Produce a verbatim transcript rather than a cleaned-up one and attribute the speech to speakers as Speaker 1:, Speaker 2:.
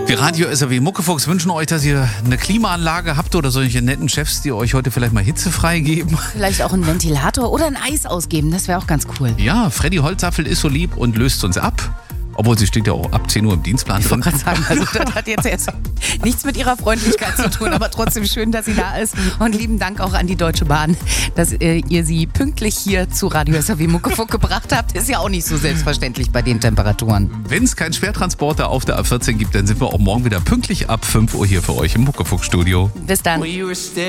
Speaker 1: Wir Radio S R W Muckefuchs wünschen euch, dass ihr eine Klimaanlage habt oder solche netten Chefs, die euch heute vielleicht mal hitzefrei geben.
Speaker 2: Vielleicht auch einen Ventilator oder ein Eis ausgeben, das wäre auch ganz cool.
Speaker 1: Ja, Freddy Holzapfel ist so lieb und löst uns ab. Obwohl, sie steht ja auch ab zehn Uhr im Dienstplan
Speaker 2: Ich
Speaker 1: drin.
Speaker 2: wollte gerade sagen, also das hat jetzt, jetzt nichts mit ihrer Freundlichkeit zu tun, aber trotzdem schön, dass sie da ist. Und lieben Dank auch an die Deutsche Bahn, dass äh, ihr sie pünktlich hier zu Radio S R W Muckefuck gebracht habt. Ist ja auch nicht so selbstverständlich bei den Temperaturen.
Speaker 1: Wenn es keinen Schwertransporter auf der A vierzehn gibt, dann sind wir auch morgen wieder pünktlich ab fünf Uhr hier für euch im Muckefuck-Studio.
Speaker 2: Bis dann.